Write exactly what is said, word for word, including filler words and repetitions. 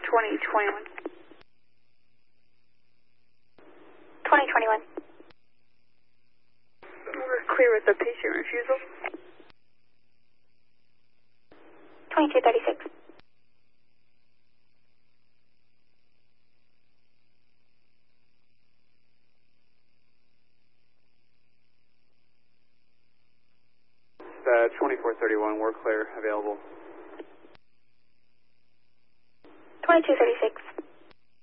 twenty twenty-one. twenty twenty-one. We're clear with the patient refusal. twenty-two thirty-six. Uh, twenty-four thirty-one, we're clear, available. twenty-two thirty-six.